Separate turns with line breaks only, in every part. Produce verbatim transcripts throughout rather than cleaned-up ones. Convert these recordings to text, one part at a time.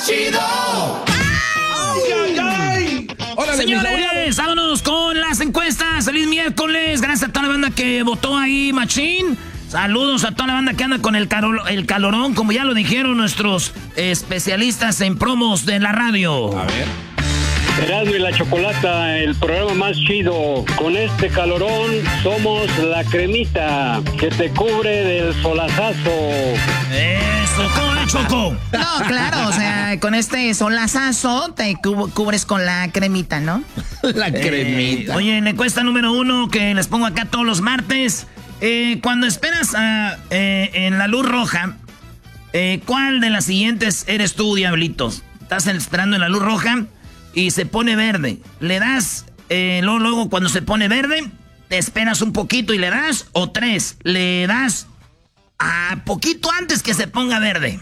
¡Chido! ¡Ay, ay, ay!
¡Hola, señores! Vámonos con las encuestas. ¡Feliz miércoles! Gracias a toda la banda que votó ahí, machín. Saludos a toda la banda que anda con el, caro, el calorón, como ya lo dijeron nuestros especialistas en promos de la radio.
A ver. Erasmo y la Chocolata, el programa más chido. Con este calorón somos la cremita que te cubre del solazazo.
Eso, ¿cómo es, Choco?
No, claro, o sea, con este solazazo te cu- cubres con la cremita, ¿no?
La cremita.
Eh, oye, en la encuesta número uno que les pongo acá todos los martes, eh, cuando esperas a, eh, en la luz roja, eh, ¿cuál de las siguientes eres tú, Diablitos? Estás esperando en la luz roja y se pone verde. Le das, eh, luego, luego cuando se pone verde, te esperas un poquito y le das, o tres, le das a poquito antes que se ponga verde.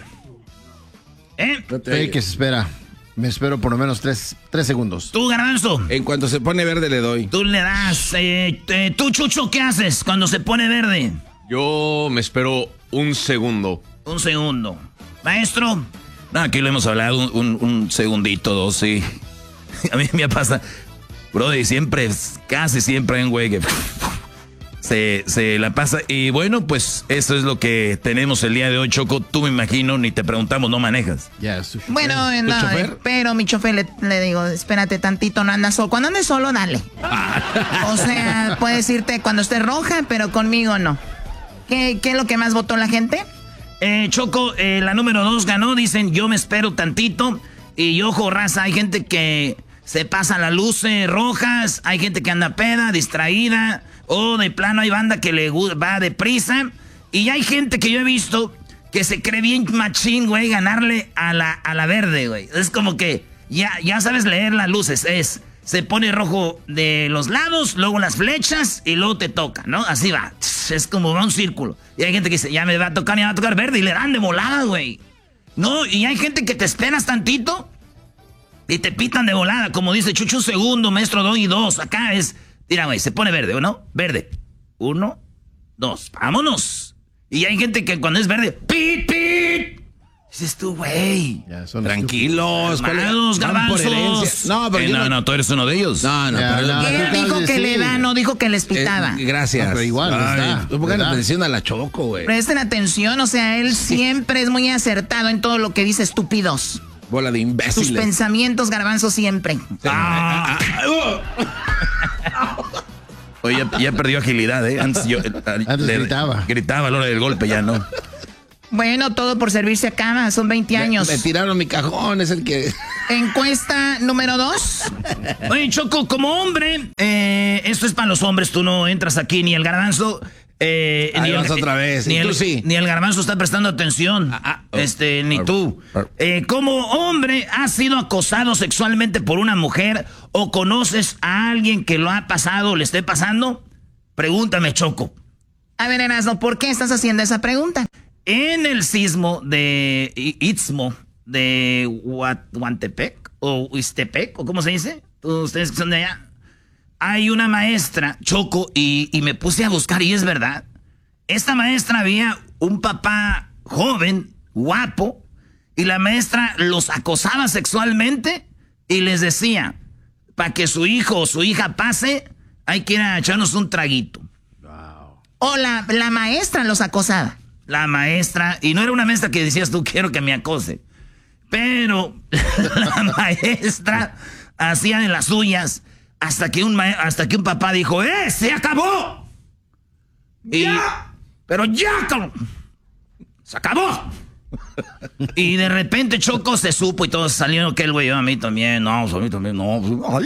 ¿Eh?
Sí, que se espera. Me espero por lo menos tres, tres segundos.
Tú, Garbanzo.
En cuanto se pone verde le doy.
Tú le das. Eh, eh, tú, Chucho, ¿qué haces cuando se pone verde?
Yo me espero un segundo.
Un segundo. Maestro.
No, aquí lo hemos hablado un, un, un segundito, dos, sí. A mí me pasa, brother, siempre, casi siempre hay un güey que se, se la pasa. Y bueno, pues eso es lo que tenemos el día de hoy, Choco. Tú, me imagino, ni te preguntamos, no manejas.
Ya, yeah,
bueno, no, pero mi chofer le, le digo, espérate tantito, no andas solo. Cuando andes solo, dale. O sea, puedes irte cuando esté roja, pero conmigo no. ¿Qué, qué es lo que más votó la gente?
Eh, Choco, eh, la número dos ganó, dicen, yo me espero tantito. Y ojo, raza, hay gente que se pasa las luces rojas, hay gente que anda peda, distraída, o de plano hay banda que le va deprisa. Y hay gente que yo he visto que se cree bien machín, güey, ganarle a la, a la verde, güey. Es como que ya, ya sabes leer las luces, es, se pone rojo de los lados, luego las flechas y luego te toca, ¿no? Así va, es como va un círculo. Y hay gente que dice, ya me va a tocar, ya me va a tocar verde, y le dan de volada, güey. No, y hay gente que te esperas tantito y te pitan de volada, como dice Chucho, un segundo, maestro, dos y dos. Acá es, mira, güey, se pone verde, ¿o no? Verde. Uno, dos, vámonos. Y hay gente que cuando es verde, ¡pit, pit! Dices tú, güey.
Tranquilos.
Calmados, garbanzos.
No, pero
eh, no, no, no, tú eres uno de ellos.
No, no,
ya,
pero...
no,
Él
no,
dijo
no,
que
sí.
le da, no dijo que les pitaba.
Eh, gracias.
No, pero igual,
Ay,
está,
no pongan
¿verdad?
atención a la Choco, güey.
Presten atención, o sea, él siempre es muy acertado en todo lo que dice, estúpidos.
Bola de
Sus
imbéciles.
pensamientos, garbanzo, siempre.
Ah.
Oye, ya, ya perdió agilidad, ¿eh? Antes, yo, eh,
Antes
le-
gritaba.
Gritaba a la hora del golpe, ya no.
Bueno, todo por servirse a cama, son veinte años.
Me, me tiraron mi cajón, es el que...
Encuesta número dos.
Oye, Choco, como hombre, eh, esto es para los hombres, tú no entras aquí, ni el garbanzo... Eh,
Ahí
ni
vas
el,
otra vez,
Ni
y
el,
tú sí.
ni el garbanzo está prestando atención.
Ah, ah, oh.
este, ni
Oh.
tú.
Oh.
Eh, como hombre, ¿has sido acosado sexualmente por una mujer o conoces a alguien que lo ha pasado o le esté pasando? Pregúntame, Choco.
A ver, Erasmo, ¿por qué estás haciendo esa pregunta?
En el sismo de I- Istmo de Huat- Huantepec o Huistepec, o ¿cómo se dice? Ustedes que son de allá. Hay una maestra, Choco, y, y me puse a buscar y es verdad. Esta maestra había un papá joven, guapo, y la maestra los acosaba sexualmente y les decía, para que su hijo o su hija pase, hay que ir a echarnos un traguito.
O la, la maestra los acosaba.
La maestra, y no era una maestra que decías tú, quiero que me acose, pero la maestra hacía de las suyas hasta que un, ma- hasta que un papá dijo, ¡eh, se acabó! Y, pero ya, cabrón, se acabó. Y de repente Choco se supo y todos salieron que el güey, a mí también, no, a mí también, no.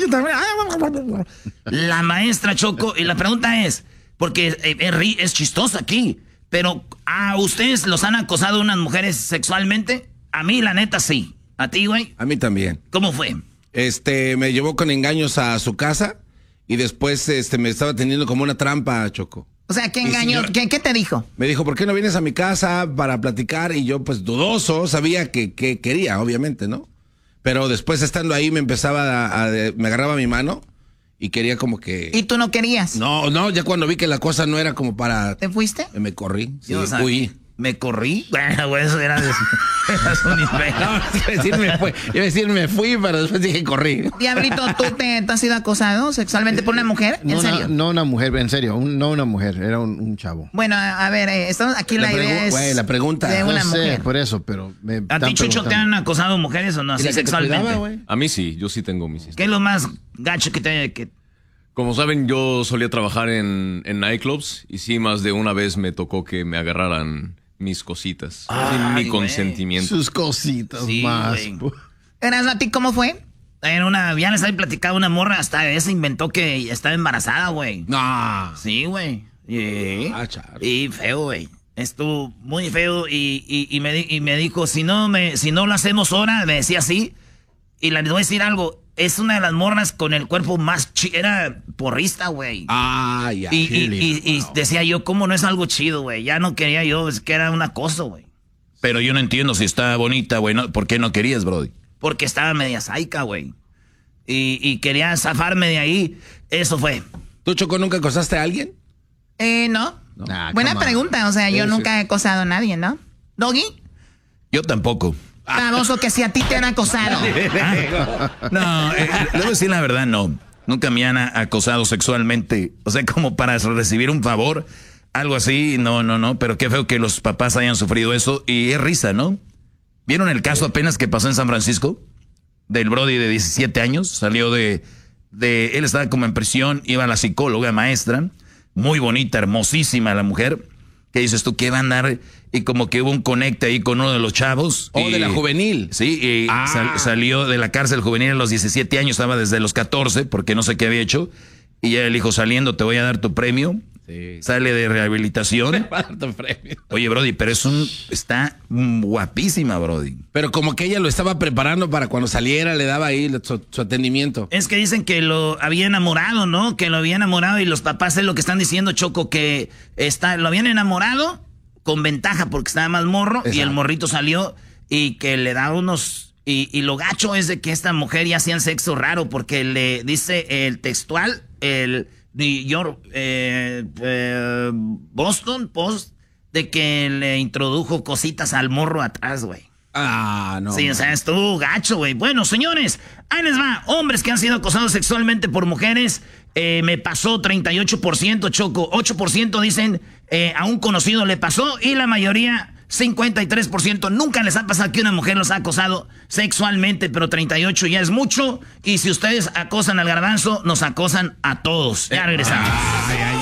La maestra Choco, y la pregunta es, porque eh, es, ri- es chistoso aquí, pero ¿a ustedes los han acosado unas mujeres sexualmente? A mí, la neta, sí. ¿A ti, güey?
A mí también.
¿Cómo fue?
Este, me llevó con engaños a su casa y después este, me estaba teniendo como una trampa, Choco.
O sea, ¿qué
Y
engaño?
señor-
¿Qué, qué te dijo?
Me dijo, ¿por qué no vienes a mi casa para platicar? Y yo, pues, dudoso, sabía que, que quería, obviamente, ¿no? Pero después, estando ahí, me empezaba a, a- me agarraba mi mano y quería como que...
¿Y tú no querías?
No, no, ya cuando vi que la cosa no era como para...
¿Te fuiste?
Me corrí, sí,
Yo sabía.
huí.
Me corrí. Bueno, güey, eso era de... Eras un imbécil.
No, iba a decir me fui, iba a decir me fui, pero después dije corrí.
Diablito, ¿tú te, te has sido acosado sexualmente por una mujer? ¿En
no,
serio?
Una, no una mujer, en serio, un, no una mujer, era un, un chavo.
Bueno, a, a ver, eh, estamos, aquí la, la idea es...
Güey, la pregunta.
de una
no sé,
mujer.
por eso, pero... Me
¿A ti, Chucho, te han acosado mujeres o no? Así sexualmente.
Cuidaba,
A mí sí, yo sí tengo mis historias.
¿Qué es lo más gacho que te... Que...
Como saben, yo solía trabajar en, en nightclubs y sí, más de una vez me tocó que me agarraran mis cositas.
Ay,
sin mi
güey.
consentimiento.
Sus cositas
Sí,
más.
güey.
Erasmo, ¿a ti cómo fue?
En una... Ya les había platicado una morra, hasta esa inventó que estaba embarazada, güey.
No.
Sí, güey. Y,
Ah, charo.
y feo, güey. Estuvo muy feo y, y, y, me, di- y me dijo, si no, me, si no lo hacemos ahora, me decía así. Y les voy a decir algo, es una de las morras con el cuerpo más chido. Era porrista, güey.
Ah, ya.
y, y, y, y decía yo, ¿cómo no es algo chido, güey? Ya no quería yo, es que era un acoso, güey.
Pero yo no entiendo si está bonita, güey. ¿no? ¿Por qué no querías, Brody?
Porque estaba media saica, güey. Y, y quería zafarme de ahí. Eso fue.
¿Tú, Choco, nunca acosaste a alguien?
Eh, no.
Nah,
Buena
come on.
pregunta, o sea, yo
Sí,
nunca he acosado a nadie, ¿no? ¿Doggy?
Yo tampoco.
Baboso, que si a ti te han acosado.
No, eh, le voy a decir la verdad, no. Nunca me han a- acosado sexualmente. O sea, como para recibir un favor, algo así, no, no, no. Pero qué feo que los papás hayan sufrido eso. Y es risa, ¿no? ¿Vieron el caso apenas que pasó en San Francisco? Del Brody de diecisiete años. Salió de, de... Él estaba como en prisión, iba a la psicóloga maestra. Muy bonita, hermosísima la mujer. ¿Qué dices tú? ¿Qué va a andar? Y como que hubo un conecte ahí con uno de los chavos.
Oh,
y-
de la juvenil.
Sí, y
Ah.
sal- salió de la cárcel juvenil a los diecisiete años, estaba desde los catorce, porque no sé qué había hecho. Y ya el hijo saliendo, te voy a dar tu premio.
Sí.
Sale de rehabilitación.
Va a dar tu premio.
Oye, Brody, pero es un... Está mm, guapísima, Brody.
Pero como que ella lo estaba preparando para cuando saliera, le daba ahí su, su atendimiento.
Es que dicen que lo había enamorado, ¿no? Que lo había enamorado y los papás es lo que están diciendo, Choco, que está, lo habían enamorado con ventaja porque estaba más morro.
Exacto.
Y el morrito salió y que le da unos... Y, y lo gacho es de que esta mujer ya hacían sexo raro porque le dice el textual, el New York, eh, eh, Boston Post, de que le introdujo cositas al morro atrás, güey.
Ah, no.
Sí, o sea, estuvo gacho, güey. Bueno, señores, ahí les va. Hombres que han sido acosados sexualmente por mujeres, eh, me pasó treinta y ocho por ciento, Choco. ocho por ciento dicen eh, a un conocido le pasó y la mayoría, cincuenta y tres por ciento, nunca les ha pasado que una mujer los ha acosado sexualmente, pero treinta y ocho ya es mucho. Y si ustedes acosan al garbanzo, nos acosan a todos. Ya regresamos.
Ay, ay,